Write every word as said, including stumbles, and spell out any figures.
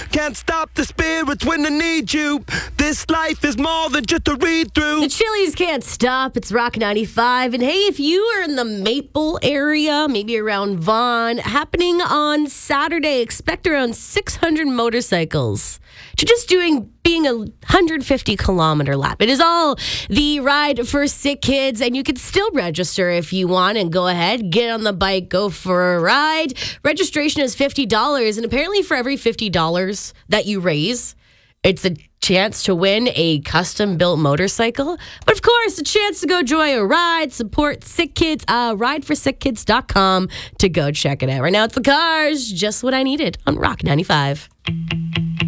Can't stop the spirits when I need you. This life is more than just a read-through. The Chili's can't stop. It's Rock ninety-five. And hey, if you are in the Maple area, maybe around Vaughan, happening on Saturday, expect around six hundred motorcycles to just doing being a one hundred fifty kilometer lap. It is all the Ride for Sick Kids, and you can still register if you want and go ahead, get on the bike, go for a ride. Registration is fifty dollars, and apparently for every fifty dollars that you raise, it's a chance to win a custom-built motorcycle. But of course, a chance to go enjoy a ride, support Sick Kids, uh, ride for sick kids dot com to go check it out. Right now, it's the Cars, just what I needed on Rock ninety-five.